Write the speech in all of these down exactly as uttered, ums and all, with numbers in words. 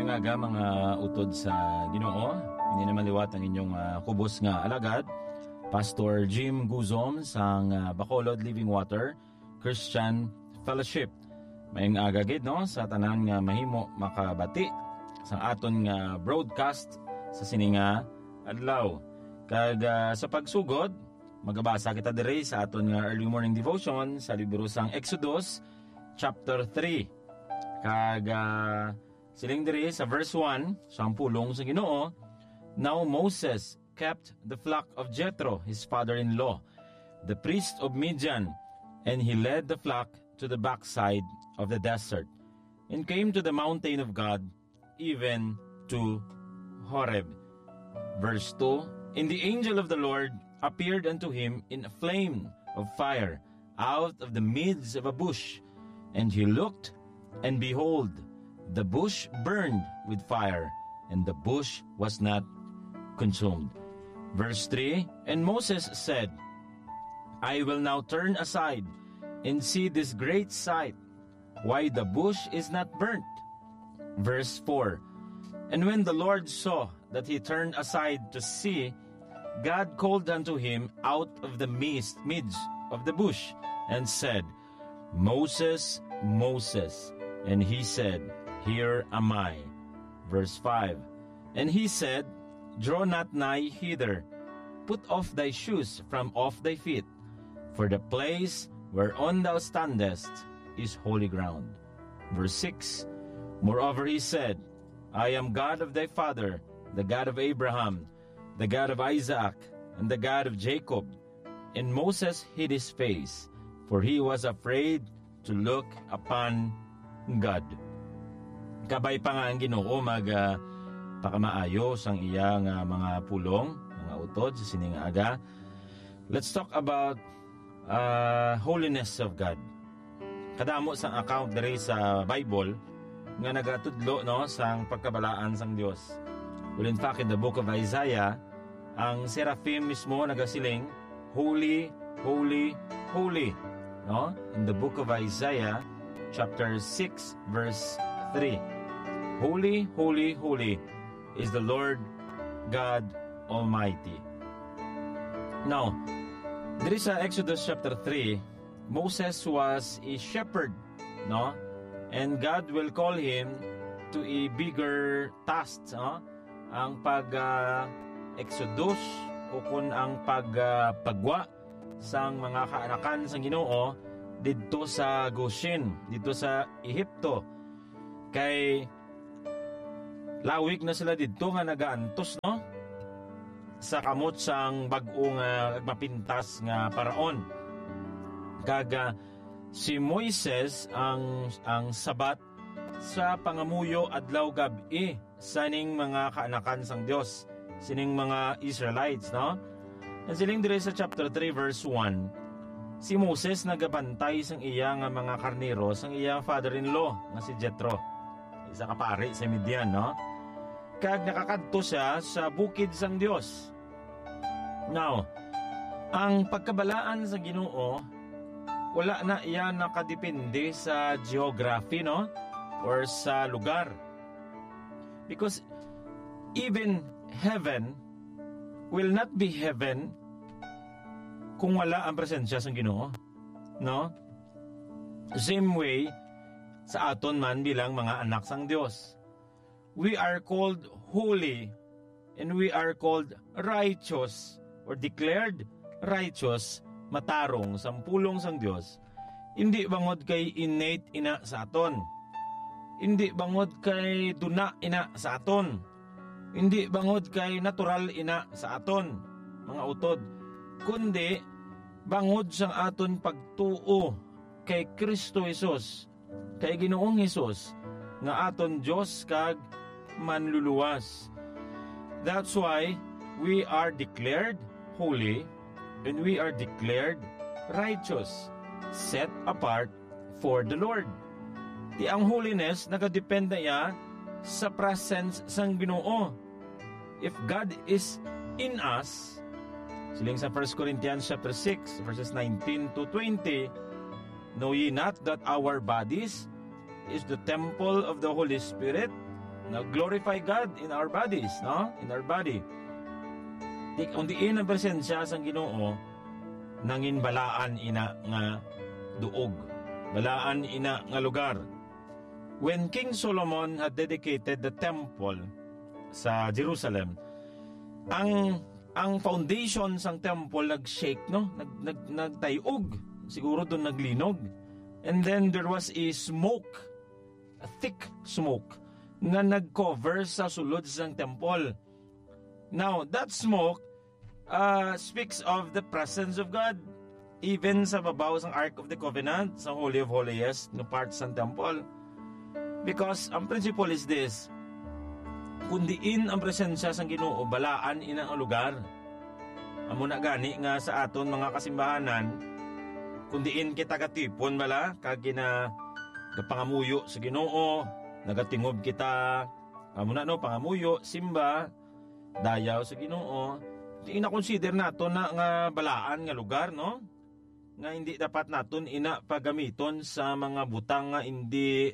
Mayang aga mga utod sa Ginoo. Hindi naman liwat ang inyong uh, kubos nga alagad, Pastor Jim Guzom sang uh, Bacolod Living Water Christian Fellowship. Mayang aga gid no sa tanan nga mahimo makabati sa aton nga broadcast sa sininga adlaw. Kag uh, sa pagsugod, magabasa kita diri sa aton nga early morning devotion sa libro sang Exodus chapter three. Kag uh, siling diri sa verse one, siyang pulong sa Ginoo. Now Moses kept the flock of Jethro, his father-in-law, the priest of Midian, and he led the flock to the backside of the desert, and came to the mountain of God, even to Horeb. Verse two, And the angel of the Lord appeared unto him in a flame of fire out of the midst of a bush, and he looked, and behold, the bush burned with fire, and the bush was not consumed. Verse three, And Moses said, I will now turn aside and see this great sight, why the bush is not burnt. Verse four, And when the Lord saw that he turned aside to see, God called unto him out of the midst, midst of the bush, and said, Moses, Moses. And he said, Here am I. Verse five, And he said, Draw not nigh hither, put off thy shoes from off thy feet, for the place whereon thou standest is holy ground. Verse six, Moreover he said, I am God of thy father, the God of Abraham, the God of Isaac, and the God of Jacob. And Moses hid his face, for he was afraid to look upon God. Kabay pa nga ang Ginoo mag uh, pakamaayos ang iyang uh, mga pulong, mga utod sa sining aga. Let's talk about uh, holiness of God. Kadamo sang account diri sa Bible nga nagatudlo no sang pagkabalaan sang Dios. Well, in fact, in the book of Isaiah, ang seraphim mismo nagasiling, Holy, Holy, Holy. No? In the book of Isaiah, chapter six, verse three. Holy, holy, holy is the Lord God Almighty. Now, there is a Exodus chapter three. Moses was a shepherd, no? And God will call him to a bigger task, no? Ang pag-exodus uh, o kun ang pag-pagwa uh, sang mga kaanakan sang Ginoo didto sa Goshen, dito sa Ehipto. Kay lawig na sila didto nga nagaantos no sa kamot sang bag-o nga mapintas nga paraon. Kaga si Moises ang ang sabat sa pangamuyo adlaw gabi saning mga kaanakan sang Dios, sining mga Israelites, no? And siling dire sa chapter three verse one, si Moses nagabantay sang iya nga mga karnero sang iya father-in-law nga si Jethro, isa ka pari sa Midian, no? Kag nakakadto siya sa bukid sang Dios. Now, ang pagkabalaan sa Ginoo wala na iya nakadepende sa geography, no? Or sa lugar. Because even heaven will not be heaven kung wala ang presensya sa Ginoo, no? Same way sa aton man bilang mga anak sang Dios. We are called holy and we are called righteous or declared righteous matarong sa pulong sang Dios. Hindi bangod kay innate ina sa aton. Hindi bangod kay duna ina sa aton. Hindi bangod kay natural ina sa aton, mga utod. Kundi bangod sang aton pagtuo kay Kristo Jesus, kay Ginoong Hesus, nga aton Dios kag manluluwas. That's why we are declared holy and we are declared righteous, set apart for the Lord. Di ang holiness nagadepende ya sa presence sang Ginoo. If God is in us, siling sa First Corinthians chapter six verses nineteen to twenty, know ye not that our bodies is the temple of the Holy Spirit, nag-glorify God in our bodies, no? In our body. Di undiin ang presensya sang Ginoo nangin balaan ina nga duog. Balaan ina nga lugar. When King Solomon had dedicated the temple sa Jerusalem, ang ang foundation sang temple nag-shake, no? Nag, nag nagtayog. Siguro doon naglinog. And then there was a smoke, a thick smoke na nag-cover sa sulod sang temple. Now, that smoke uh, speaks of the presence of God. Even sa babaw sang Ark of the Covenant, sa Holy of Holiest, no part sang temple. Because ang principle is this, kundiin ang presensya sang Ginoo, balaan ina ang lugar. Amo na gani nga sa aton mga kasimbahanan, kundiin kita katipon bala, kag gina pangamuyo sa Ginoo, nagatingob kita, amo na no, pangamuyo, simba, dayaw sa Ginoo. Di na consider nato na nga balaan nga lugar, no? Nga hindi dapat naton ina pagamiton sa mga butang nga hindi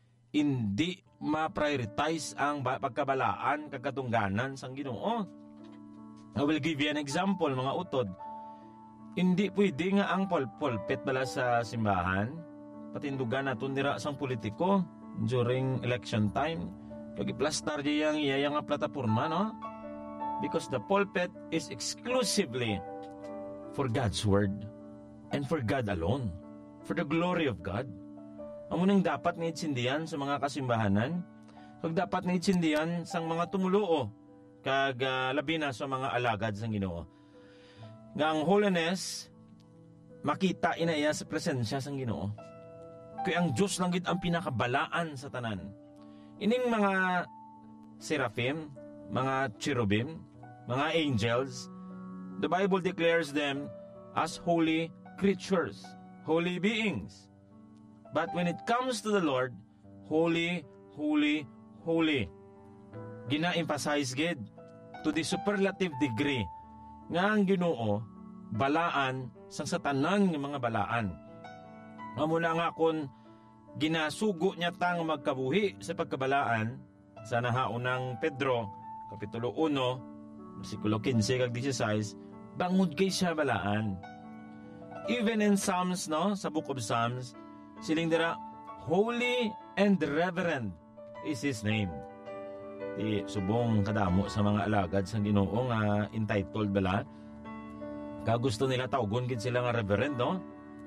hindi ma-prioritize ang pagkabalaan kagkatungganan sang Ginoo. I will give you an example, mga utod. Hindi pwede nga ang pulpit bala sa simbahan, patindugan naton dira sang politiko during election time. Kag iplastar di yang iya nga plataporma, no? Because the pulpit is exclusively for God's word and for God alone, for the glory of God. Amo nang dapat nga itsindihan sa mga kasimbahanan, kag dapat nga itsindihan sang mga tumuluo, kag uh, labi na sa mga alagad sang Ginoo. Nga ang holiness makita inaya sa presensya sang Ginoo. Kaya ang Diyos lang gid ang pinakabalaan sa tanan. Ining mga seraphim, mga cherubim, mga angels, the Bible declares them as holy creatures, holy beings. But when it comes to the Lord, holy, holy, holy. Gina-emphasize gid to the superlative degree nga ang Ginoo balaan sang satanan ng mga balaan. Amo na nga kun ginasugo niya tang magkabuhi sa pagkabalaan sa nahaunang Pedro kapitulo one bersikulo fifteen kag sixteen, bangod kay siya balaan. Even in Psalms, no, sa Book of Psalms, siling dira, holy and reverend is His name. Di subong kadamo sa mga alagad sa Ginoo nga entitled bala. Kagusto nila tawgon gid sila nga reverend, no?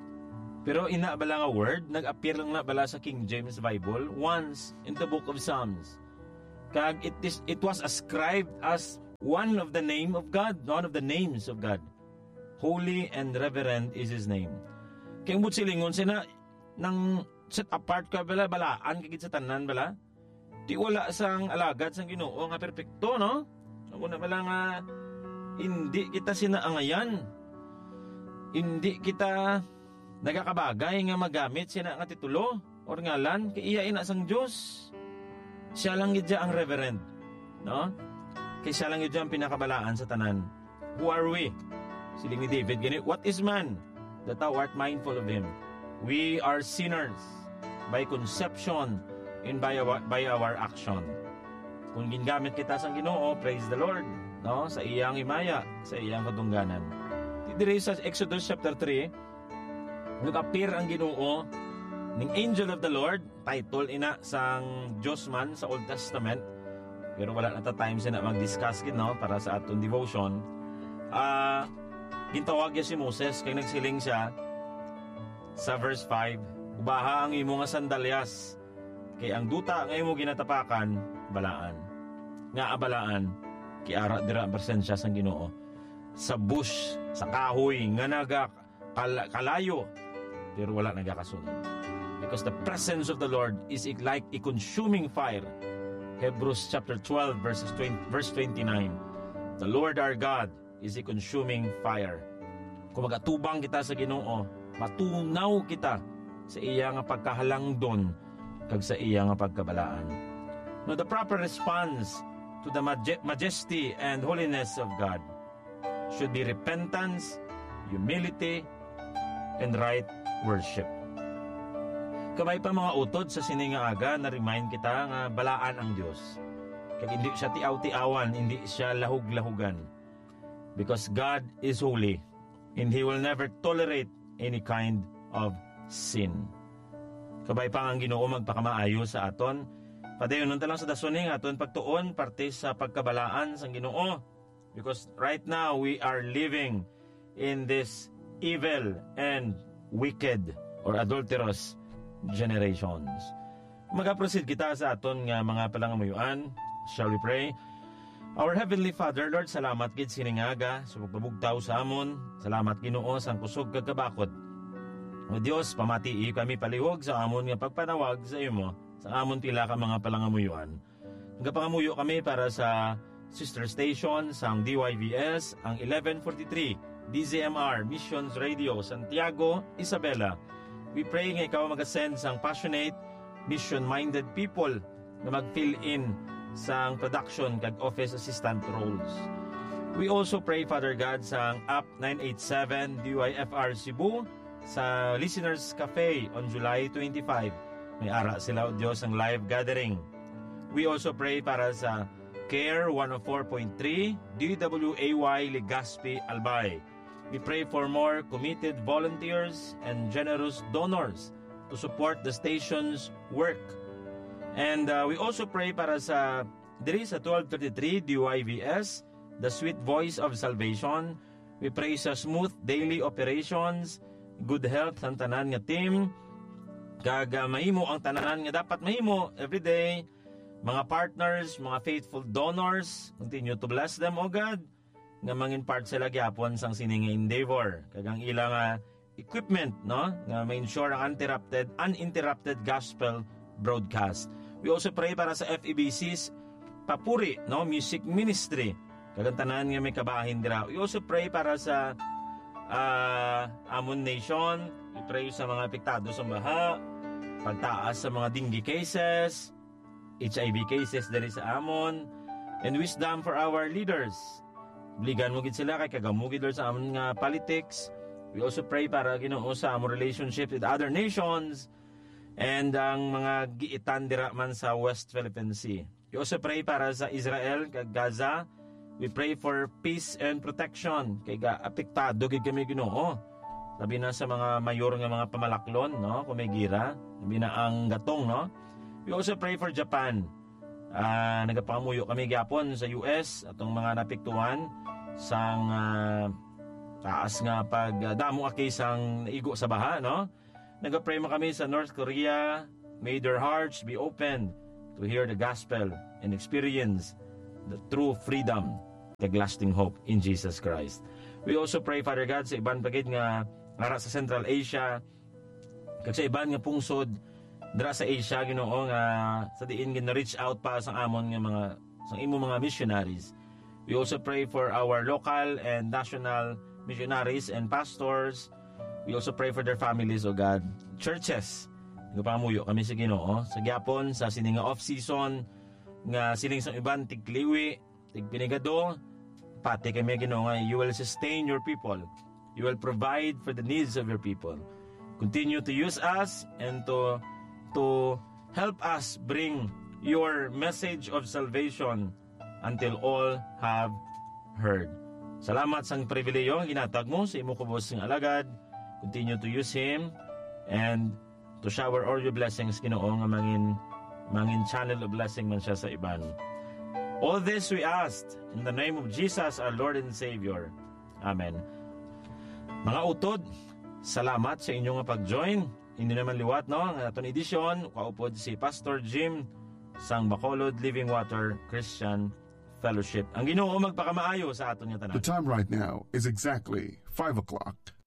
Pero ina bala nga word, nag-appear lang na bala sa King James Bible once in the Book of Psalms. Kag it is it was ascribed as one of the name of God, one of the names of God. Holy and reverend is His name. Kaya mo silingon sina nang set apart ka bala, balaan kagid sa tanan bala. Di wala sang alagad sang Ginoo nga perpekto, no? Ako na bala nga hindi kita sinaangayan. Hindi kita nagakabagay nga magamit sina nga titulo or ngalan kay iya ina sang Dios. Siya lang gid ang reverend, no? Kay siya lang gid ang pinakabalaan sa tanan. Who are we? Siling ni David gani, what is man that thou art mindful of him? We are sinners by conception and by our, by our action. Kung gingamit kita sang Ginoo, praise the Lord, no? Sa iyang himaya, sa iyang katungganan. Diri sa Exodus chapter three, nag-appear ang Ginoo ning angel of the Lord, title ina sang Diyos man sa Old Testament. Pero wala na ta time na mag-discuss gid, no, para sa aton devotion. Ah, uh, gintawag ya si Moses kay nagsiling siya sa verse five, ubaha ang imo nga sandalyas, kay ang duta nga imo ginatapakan, balaan. Nga abalaan, kay ara dira ang presensya sang Ginoo. Sa bush, sa kahoy, nga naga kal- kalayo, pero wala nagakasunod. Because the presence of the Lord is like a consuming fire. Hebrews chapter twelve, verses twenty, verse twenty-nine. The Lord our God is a consuming fire. Kung magatubang kita sa Ginoo, matunaw kita sa iya nga pagkahalangdon kag sa iya nga pagkabalaan. No, the proper response to the maj- majesty and holiness of God should be repentance, humility, and right worship. Kabay pa mga utod sa sininga aga na remind kita nga balaan ang Dios. Kag hindi siya tiaw-tiawan, hindi siya lahug-lahugan. Because God is holy and He will never tolerate any kind of sin. Kabay pa ang Ginoo magpakamaayo sa aton. Padayon nun talang sa dasuning aton pagtuon parte sa pagkabalaan sang Ginoo. Because right now we are living in this evil and wicked or adulterous generations. Magaproceed kita sa aton nga mga palangamuyuan. Shall we pray? Our Heavenly Father, Lord, salamat gid siningaga sa pagpabugtaw sa amon. Salamat Ginoo sang kusog kagkabakod. O Dios, pamatii kami palihog sa amon nga pagpanawag sa imo sa amon pila ka mga palangamuyuan. Nagapangamuyo kami para sa sister station sang D Y V S ang eleven forty-three D Z M R Missions Radio Santiago, Isabela. We pray nga ikaw mag-ascend sang passionate, mission-minded people na mag-fill in sang production kag office assistant roles. We also pray, Father God, sang App nine eighty-seven D Y F R Cebu sa Listeners Cafe on July twenty-fifth. May ara sila, o Diyos, ang live gathering. We also pray para sa Care one oh four point three D W A Y Legazpi, Albay. We pray for more committed volunteers and generous donors to support the station's work. And uh, we also pray para sa diri sa twelve thirty-three D Y V S, the Sweet Voice of Salvation. We pray sa smooth daily operations, good health ang tanan nga team, kag uh, mahimo ang tanan nga dapat mahimo everyday. Mga partners, mga faithful donors, continue to bless them, O God, nga mangin part sila gyapon sang sining endeavor. Kagang ilang uh, equipment, no? Nga ma-ensure ang uninterrupted, uninterrupted gospel broadcast. We also pray para sa F E B C's papuri, no? Music ministry. Kagang tanan nga may kabahin dira. We also pray para sa uh, Amon Nation. We pray sa mga apektado sa baha, pagtaas sa mga dengue cases, H I V cases diri sa Amon, and wisdom for our leaders. Bligan mo gid sila kay kagamugid sa amon nga politics. We also pray para Ginoo sa among relationship with other nations and ang mga giitan dira man sa West Philippine Sea. We also pray para sa Israel kag Gaza. We pray for peace and protection kay ga apektado gid kami Ginoo. Sabi na sa mga mayor nga mga pamalaklon, no, kung may gira, sabi na ang gatong, no. We also pray for Japan. Uh, nagapangamuyo kami gyapon sa U S atong mga napiktuan sang uh, taas nga pag uh, damo aki sang naigo sa baha, no? Nagapray mo kami sa North Korea. May their hearts be open to hear the gospel and experience the true freedom, the lasting hope in Jesus Christ. We also pray, Father God, sa iban pagid nga nara sa Central Asia, kag sa iban nga pungsod dira sa Asia, Ginoo, nga sa diin gina reach out pa sa amon nga mga sa imo mga missionaries. We also pray for our local and national missionaries and pastors. We also pray for their families, O God. Churches, nagapangamuyo kami sa Ginoo sa gyapon sa sining nga off season nga sining sa iban tigliwi, tigpinigado, pati kami Ginoo nga you will sustain your people. You will provide for the needs of your people. Continue to use us and to to help us bring your message of salvation until all have heard. Salamat sang pribileyo ginatag mo sa imo kubos ng alagad. Continue to use him and to shower all your blessings, Ginoo, nga mangin mangin channel of blessing man siya sa iban. All this we asked in the name of Jesus, our Lord and Savior. Amen. Mga utod, salamat sa inyong pag-join. Hindi naman liwat, no? Ang aton edisyon, kaupod si Pastor Jim sang Bacolod Living Water Christian Fellowship. Ang Ginoo magpakamaayo sa aton nga tanan. The time right now is exactly five o'clock.